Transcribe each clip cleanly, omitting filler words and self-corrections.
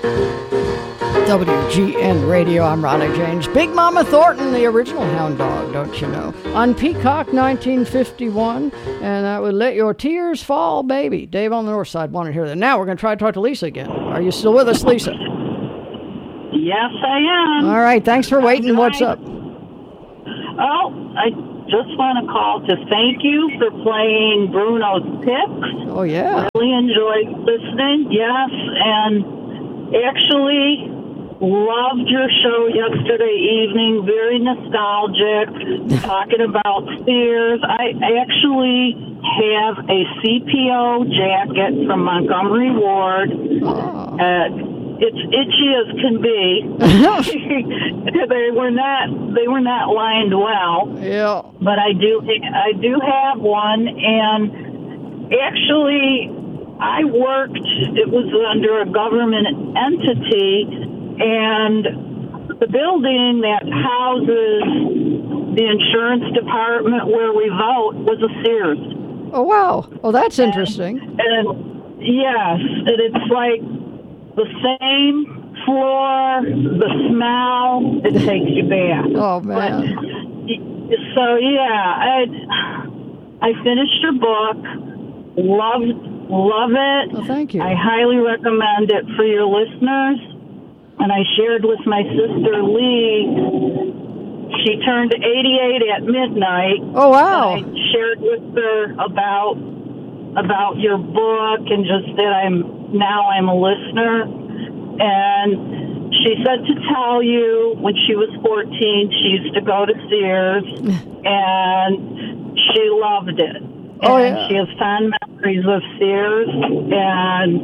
WGN Radio, I'm Ronnie James. Big Mama Thornton, the original hound dog, don't you know? On Peacock, 1951, and that would Let Your Tears Fall, Baby. Dave on the North Side wanted to hear that. Now we're going to try to talk to Lisa again. Are you still with us, Lisa? Yes, I am. All right, thanks for waiting. What's up? Oh, I just want to call to thank you for playing Bruno's picks. Oh, yeah. Really enjoyed listening, yes, and actually loved your show yesterday evening. Very nostalgic, talking about Sears. I actually have a CPO jacket from Montgomery Ward. Oh. It's itchy as can be. They were not lined well. Yeah. But I do have one, and actually I worked. It was under a government entity, and the building that houses the insurance department where we vote was a Sears. Oh, wow. Oh, that's interesting. And yes, and it's like the same floor, the smell, it takes you back. Oh, man. But, so, yeah, I finished your book, love it. Well, thank you. I highly recommend it for your listeners. And I shared with my sister, Lee. She turned 88 at midnight. Oh, wow. I shared with her about your book and just that I'm a listener. And she said to tell you when she was 14, she used to go to Sears and she loved it. Oh, and yeah. she has fond memories of Sears, and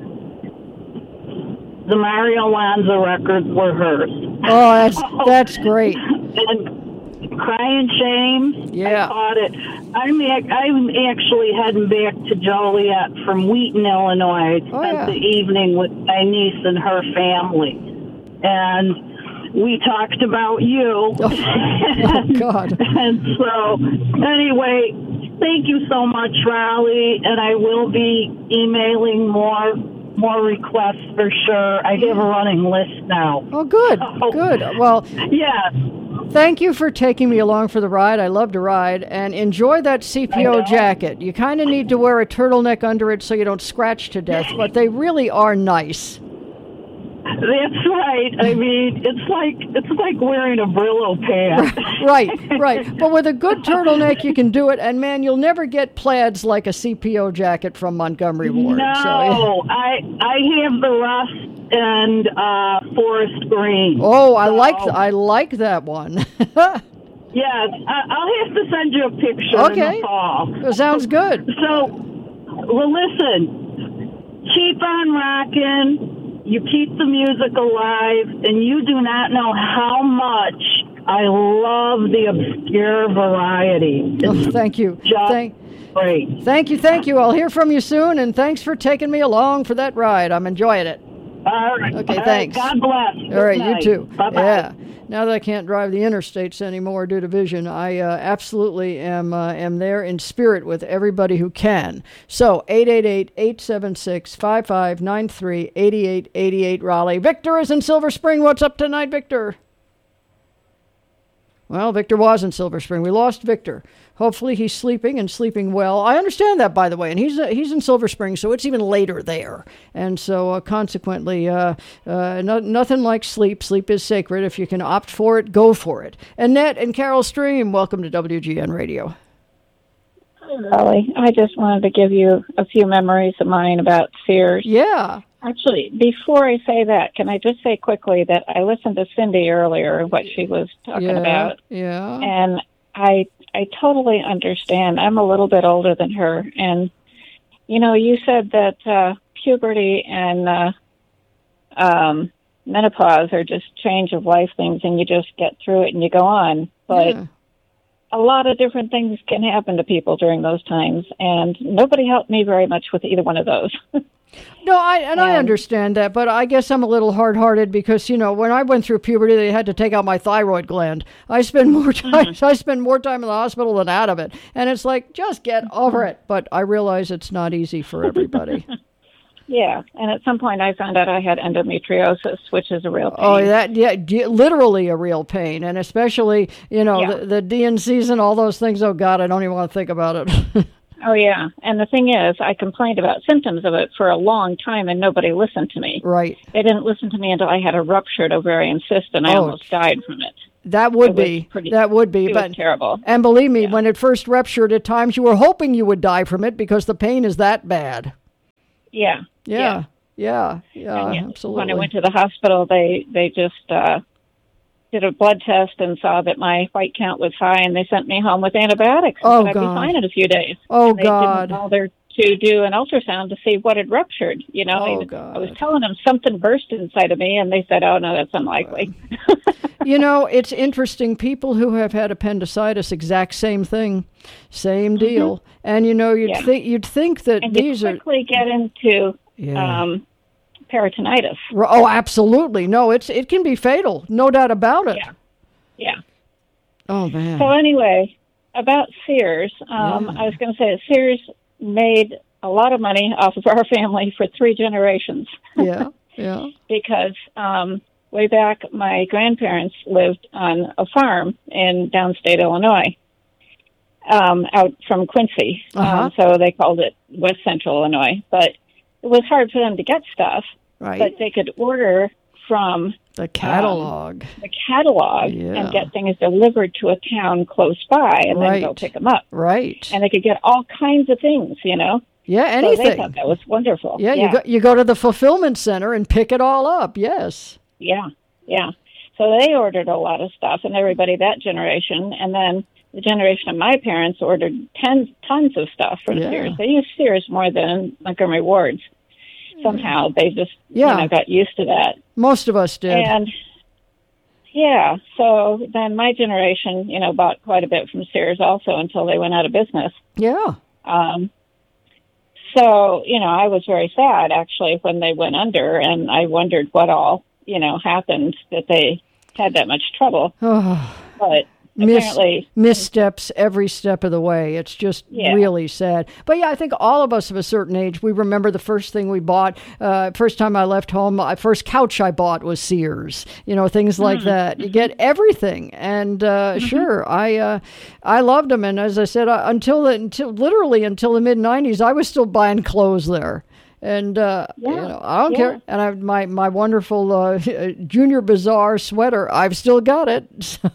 the Mario Lanza records were hers. Oh, that's great. And Crying Shame, Yeah. I caught it. I'm actually heading back to Joliet from Wheaton, Illinois. Spent the evening with my niece and her family. And we talked about you. Oh, God. And so, anyway, thank you so much, Raleigh. And I will be emailing more requests for sure. I have a running list now. Oh, good. Good. Well, yeah. Thank you for taking me along for the ride. I love to ride. And enjoy that CPO jacket. You kind of need to wear a turtleneck under it so you don't scratch to death, but they really are nice. That's right. I mean, it's like wearing a Brillo pant. Right. But with a good turtleneck, you can do it. And man, you'll never get plaids like a CPO jacket from Montgomery Ward. No, so, yeah. I have the rust and forest green. Oh, I like that one. Yes, I'll have to send you a picture in the fall. That sounds good. So, well, listen, keep on rocking. You keep the music alive, and you do not know how much I love the obscure variety. Oh, thank you. Great. Thank you. I'll hear from you soon, and thanks for taking me along for that ride. I'm enjoying it. All right. Okay, all thanks. Right, God bless. All right, Good night. you too. Bye-bye. Yeah. Now that I can't drive the interstates anymore due to vision, I absolutely am there in spirit with everybody who can. So, 888-876-5593, 8888 Raleigh. Victor is in Silver Spring. What's up tonight, Victor? Well, Victor was in Silver Spring. We lost Victor. Hopefully he's sleeping and sleeping well. I understand that, by the way, and he's in Silver Spring, so it's even later there. And so consequently, nothing like sleep. Sleep is sacred. If you can opt for it, go for it. Annette and Carol Stream, welcome to WGN Radio. Hi, Raleigh. I just wanted to give you a few memories of mine about Sears. Yeah. Actually, before I say that, can I just say quickly that I listened to Cindy earlier and what she was talking about. Yeah. And I totally understand. I'm a little bit older than her. And, you said that puberty and menopause are just change of life things, and you just get through it and you go on. But a lot of different things can happen to people during those times, and nobody helped me very much with either one of those. No, I understand that, but I guess I'm a little hard-hearted because, when I went through puberty, they had to take out my thyroid gland. I spend more time in the hospital than out of it, and it's like, just get over it. But I realize it's not easy for everybody. Yeah, and at some point I found out I had endometriosis, which is a real pain. Oh, literally a real pain, and especially, the DNCs and all those things. Oh, God, I don't even want to think about it. Oh, yeah. And the thing is, I complained about symptoms of it for a long time, and nobody listened to me. Right. They didn't listen to me until I had a ruptured ovarian cyst, and I almost died from it. That would be. It was terrible. And believe me, when it first ruptured, at times you were hoping you would die from it because the pain is that bad. Yeah. Absolutely. When I went to the hospital, they just did a blood test and saw that my white count was high, and they sent me home with antibiotics. Oh, I'd be fine in a few days. Oh, and they God. didn't bother to do an ultrasound to see what had ruptured. God. I was telling them something burst inside of me, and they said, "Oh, no, that's unlikely." It's interesting. People who have had appendicitis, exact same thing, same deal. And you'd think that and these you quickly get into peritonitis. Oh, absolutely. No, it can be fatal, no doubt about it. Yeah. Oh, man. So anyway, about Sears, I was going to say that Sears made a lot of money off of our family for 3 generations. Yeah. Because way back, my grandparents lived on a farm in downstate Illinois, out from Quincy. So they called it West Central Illinois. But it was hard for them to get stuff. Right. But they could order from the catalog. And get things delivered to a town close by and then go pick them up. Right. And they could get all kinds of things, Yeah, anything. So they thought that was wonderful. Yeah. You go to the fulfillment center and pick it all up. Yes. Yeah. So they ordered a lot of stuff, and everybody that generation. And then the generation of my parents ordered tons of stuff from Sears. They used Sears more than Montgomery Ward's. Somehow they just got used to that. Most of us did. And so then my generation, bought quite a bit from Sears also until they went out of business. Yeah. So, I was very sad actually when they went under, and I wondered what all, happened that they had that much trouble. But apparently missteps every step of the way. It's just really sad. But I think all of us of a certain age, we remember the first thing we bought. First time I left home, first couch I bought was Sears. Things like that. You get everything, and sure, I loved them. And as I said, until literally until the mid-90s, I was still buying clothes there. And, I don't care. And my wonderful Junior Bazaar sweater, I've still got it. So.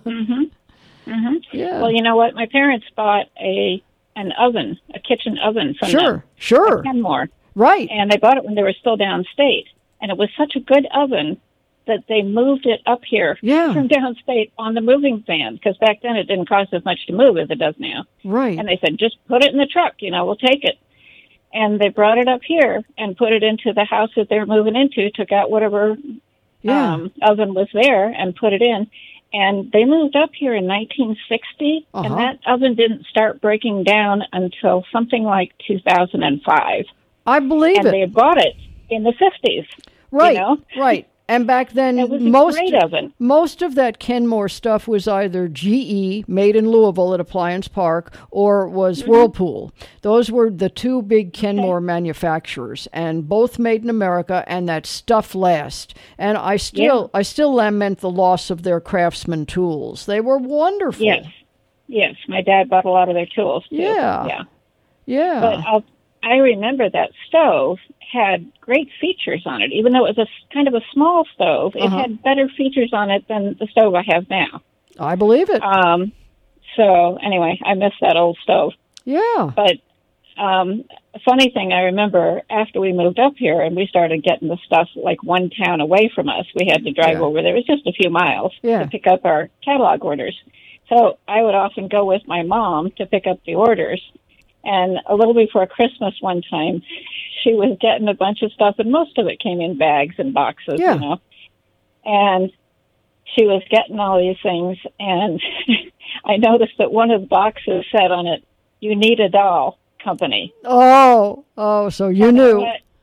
Yeah. Well, you know what? My parents bought an oven, a kitchen oven from them. Sure. Kenmore. Right. And they bought it when they were still downstate. And it was such a good oven that they moved it up here from downstate on the moving van, because back then it didn't cost as much to move as it does now. Right. And they said, just put it in the truck, we'll take it. And they brought it up here and put it into the house that they were moving into, took out whatever oven was there and put it in. And they moved up here in 1960, and that oven didn't start breaking down until something like 2005. I believe and it. And they bought it in the 50s. Right, right. And back then, it was a great oven. Most of that Kenmore stuff was either GE, made in Louisville at Appliance Park, or was Whirlpool. Those were the 2 big Kenmore manufacturers, and both made in America, and that stuff lasts. And I still lament the loss of their Craftsman tools. They were wonderful. Yes. My dad bought a lot of their tools, too. Yeah. But I remember that stove had great features on it. Even though it was a kind of a small stove, it had better features on it than the stove I have now. I believe it. So anyway, I miss that old stove. Yeah. But a funny thing, I remember after we moved up here and we started getting the stuff like one town away from us, we had to drive over there. It was just a few miles to pick up our catalog orders. So I would often go with my mom to pick up the orders. And a little before Christmas one time, she was getting a bunch of stuff, and most of it came in bags and boxes, And she was getting all these things, and I noticed that one of the boxes said on it, "You Need a Doll Company." Oh, so you knew.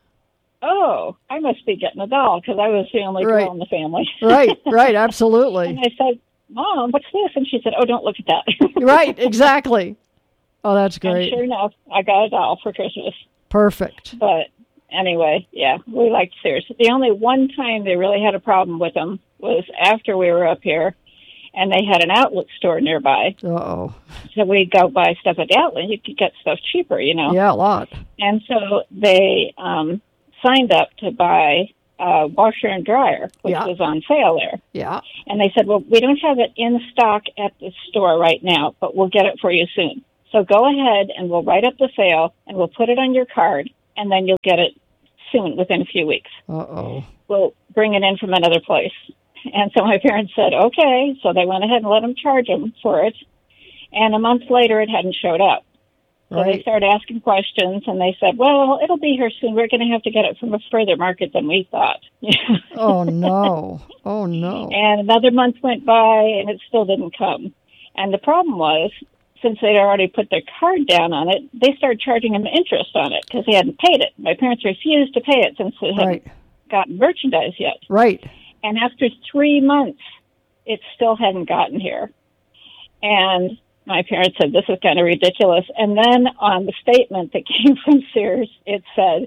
I must be getting a doll, because I was the only girl in the family. Right, absolutely. And I said, "Mom, what's this?" And she said, "Oh, don't look at that." Right, exactly. Oh, that's great. And sure enough, I got a doll for Christmas. Perfect. But anyway, yeah, we liked Sears. The only one time they really had a problem with them was after we were up here, and they had an outlet store nearby. Uh-oh. So we'd go buy stuff at the outlet. You could get stuff cheaper, Yeah, a lot. And so they signed up to buy a washer and dryer, which was on sale there. Yeah. And they said, well, we don't have it in stock at the store right now, but we'll get it for you soon. So go ahead and we'll write up the sale and we'll put it on your card, and then you'll get it soon, within a few weeks. Uh-oh. We'll bring it in from another place. And so my parents said, okay. So they went ahead and let them charge them for it. And a month later, it hadn't showed up. So they started asking questions, and they said, well, it'll be here soon. We're going to have to get it from a further market than we thought. Oh, no. Oh, no. And another month went by, and it still didn't come. And the problem was, since they'd already put their card down on it, they started charging them interest on it because they hadn't paid it. My parents refused to pay it since they hadn't gotten merchandise yet. Right. And after 3 months, it still hadn't gotten here. And my parents said, this is kind of ridiculous. And then on the statement that came from Sears, it said,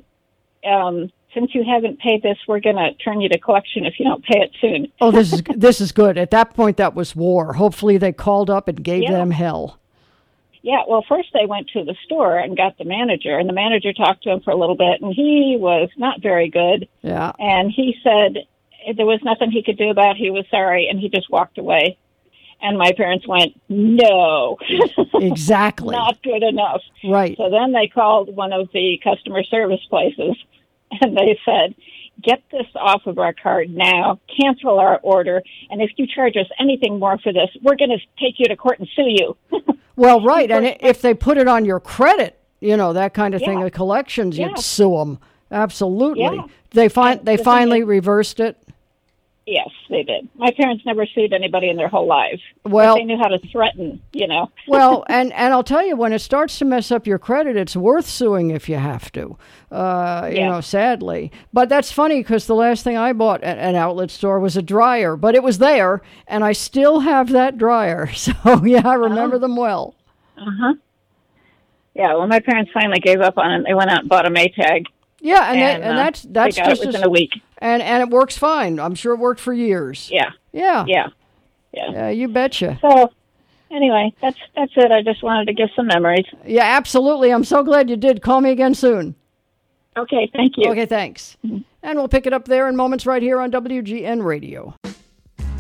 since you haven't paid this, we're going to turn you to collection if you don't pay it soon. Oh, this is good. At that point, that was war. Hopefully they called up and gave them hell. Yeah, well, first they went to the store and got the manager, and the manager talked to him for a little bit, and he was not very good. Yeah. And he said there was nothing he could do about it. He was sorry, and he just walked away. And my parents went, no. Exactly. Not good enough. Right. So then they called one of the customer service places, and they said, get this off of our card now, cancel our order, and if you charge us anything more for this, we're going to take you to court and sue you. Well, right, and if they put it on your credit, that kind of thing, the collections, you'd sue them. Absolutely. Yeah. They finally reversed it. Yes, they did. My parents never sued anybody in their whole lives. Well, but they knew how to threaten, Well, and I'll tell you, when it starts to mess up your credit, it's worth suing if you have to, sadly. But that's funny because the last thing I bought at an outlet store was a dryer, but it was there, and I still have that dryer. So, I remember them well. Uh-huh. Yeah, well, my parents finally gave up on it. They went out and bought a Maytag. Yeah, and that's just within a week. And it works fine. I'm sure it worked for years. Yeah. Yeah, you betcha. So, anyway, that's it. I just wanted to give some memories. Yeah, absolutely. I'm so glad you did. Call me again soon. Okay, thank you. Okay, thanks. Mm-hmm. And we'll pick it up there in moments right here on WGN Radio.